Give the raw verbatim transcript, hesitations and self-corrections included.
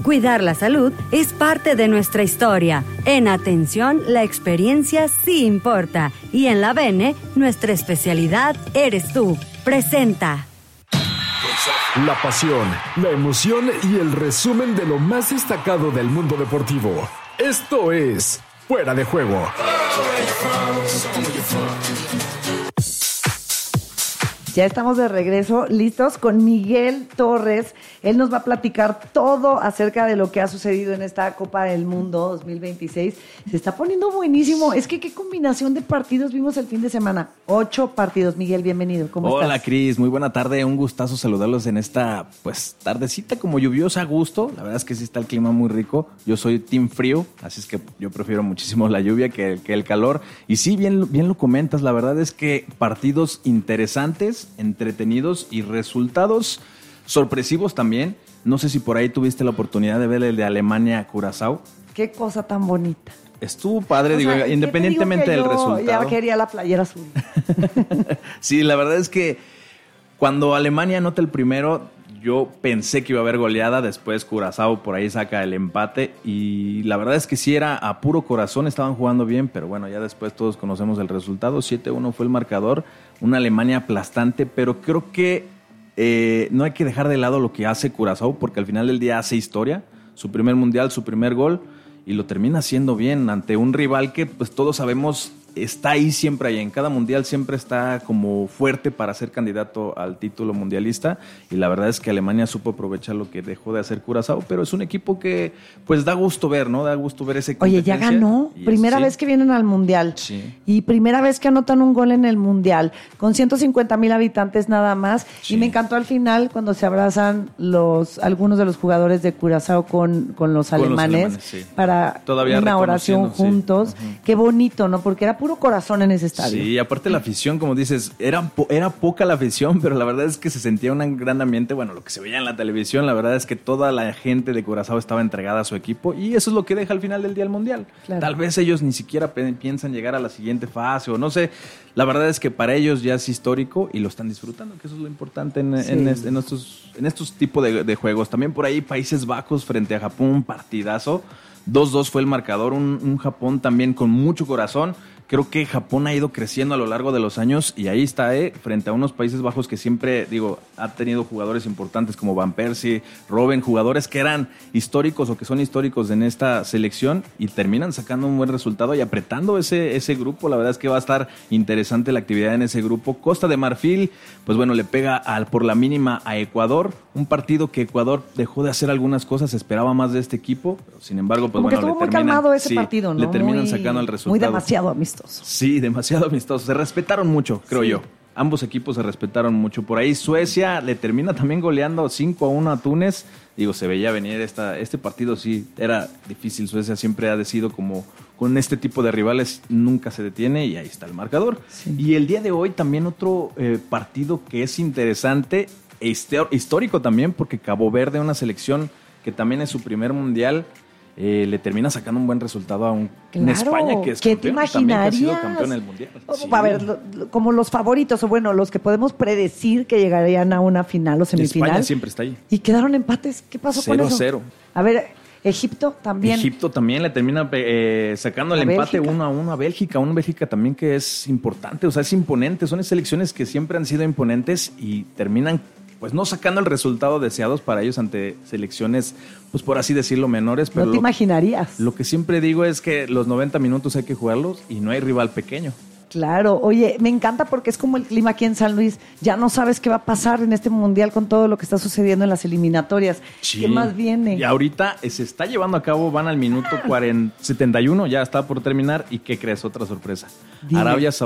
Cuidar la salud es parte de nuestra historia. En Atención, la experiencia sí importa. Y en la Bene, nuestra especialidad eres tú. Presenta. La pasión, la emoción y el resumen de lo más destacado del mundo deportivo. Esto es Fuera de Juego. Ya estamos de regreso, listos con Miguel Torres. Él nos va a platicar todo acerca de lo que ha sucedido en esta Copa del Mundo dos mil veintiséis. Se está poniendo buenísimo. Es que qué combinación de partidos vimos el fin de semana. Ocho partidos. Miguel, bienvenido. ¿Cómo Hola, estás? Hola, Cris. Muy buena tarde. Un gustazo saludarlos en esta pues tardecita como lluviosa a gusto. La verdad es que sí está el clima muy rico. Yo soy team frío, así es que yo prefiero muchísimo la lluvia que, que el calor. Y sí, bien, bien lo comentas. La verdad es que partidos interesantes, entretenidos y resultados sorpresivos también. No sé si por ahí tuviste la oportunidad de ver el de Alemania-Curazao. Qué cosa tan bonita. Estuvo padre, O digo, sea, independientemente ¿qué te digo del que yo resultado. Ya quería la playera azul. Sí, la verdad es que cuando Alemania anota el primero, yo pensé que iba a haber goleada. Después Curazao por ahí saca el empate. Y la verdad es que sí era a puro corazón, estaban jugando bien. Pero bueno, ya después todos conocemos el resultado. siete uno fue el marcador. Una Alemania aplastante, pero creo que eh, no hay que dejar de lado lo que hace Curazao, porque al final del día hace historia. Su primer mundial, su primer gol. Y lo termina haciendo bien ante un rival que pues todos sabemos está ahí siempre, ahí en cada mundial siempre está como fuerte para ser candidato al título mundialista, y la verdad es que Alemania supo aprovechar lo que dejó de hacer Curazao, pero es un equipo que pues da gusto ver, ¿no? Da gusto ver ese Oye, ya ganó, primera sí. vez que vienen al mundial Sí. y primera vez que anotan un gol en el mundial, con ciento cincuenta mil habitantes nada más, Sí. y me encantó al final cuando se abrazan los algunos de los jugadores de Curazao con, con los Con los alemanes, alemanes, sí. para Todavía una oración reconociendo, sí. juntos. Ujú. Qué bonito, ¿no? Porque era puro corazón en ese estadio. Sí, aparte la afición, como dices, era, po- era poca la afición, pero la verdad es que se sentía un gran ambiente. Bueno, lo que se veía en la televisión, la verdad es que toda la gente de Curazao estaba entregada a su equipo, y eso es lo que deja al final del día el Mundial. Claro. Tal vez ellos ni siquiera pe- piensan llegar a la siguiente fase, o no sé. La verdad es que para ellos ya es histórico y lo están disfrutando, que eso es lo importante en, Sí. en, es- en estos, en estos tipos de, de juegos. También por ahí Países Bajos frente a Japón, un partidazo. dos dos fue el marcador, un, un Japón también con mucho corazón. Creo que Japón ha ido creciendo a lo largo de los años, y ahí está, ¿eh? Frente a unos Países Bajos que siempre, digo, ha tenido jugadores importantes como Van Persie, Robben, jugadores que eran históricos o que son históricos en esta selección, y terminan sacando un buen resultado y apretando ese, ese grupo. La verdad es que va a estar interesante la actividad en ese grupo. Costa de Marfil, pues bueno, le pega al, por la mínima a Ecuador, un partido que Ecuador dejó de hacer algunas cosas, esperaba más de este equipo, pero sin embargo, pues Como que bueno, estuvo le muy terminan, calmado ese sí, partido, ¿no? le terminan Muy- sacando el resultado. Muy demasiado amistoso. Sí, demasiado amistoso. Se respetaron mucho, creo Sí. yo. Ambos equipos se respetaron mucho. Por ahí Suecia le termina también goleando cinco a uno a Túnez. Digo, se veía venir esta, este partido, sí, era difícil. Suecia siempre ha sido como con este tipo de rivales, nunca se detiene, y ahí está el marcador. Sí. Y el día de hoy también otro eh, partido que es interesante e histo- histórico también, porque Cabo Verde, una selección que también es su primer mundial, eh, le termina sacando un buen resultado a un en Claro, España, que es ¿qué te campeón, también que ha sido imaginarías? campeón del mundial. Sí. A ver, lo- lo- como los favoritos, o bueno, los que podemos predecir que llegarían a una final o semifinal. España siempre está ahí. Y quedaron empates. ¿Qué pasó con Cero a eso? cero. A ver, Egipto también. Egipto también le termina eh, sacando el A empate Bélgica. uno a uno a Bélgica. Un Bélgica también que es importante, o sea, es imponente. Son selecciones que siempre han sido imponentes y terminan pues no sacando el resultado deseados para ellos ante selecciones, pues por así decirlo, menores. Pero No te lo, imaginarías. lo que siempre digo es que los noventa minutos hay que jugarlos y no hay rival pequeño. Claro, oye, me encanta porque es como el clima aquí en San Luis. Ya no sabes qué va a pasar en este mundial con todo lo que está sucediendo en las eliminatorias. Sí. ¿Qué más viene? Y ahorita se está llevando a cabo, van al minuto cuarenta, setenta y uno, ya está por terminar. ¿Y qué crees? Otra sorpresa. Dime. Arabia